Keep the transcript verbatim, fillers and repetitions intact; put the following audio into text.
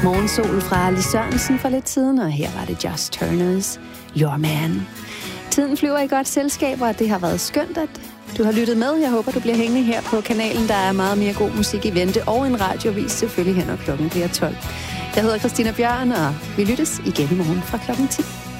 Morgensol fra Lis Sørensen for lidt siden, og her var det Just Turners, Your Man. Tiden flyver i godt selskab, og det har været skønt, at du har lyttet med. Jeg håber, du bliver hængende her på kanalen. Der er meget mere god musik i vente, og en radiovis selvfølgelig her, når klokken bliver tolv. Jeg hedder Christina Bjørn, og vi lyttes igen i morgen fra klokken ti.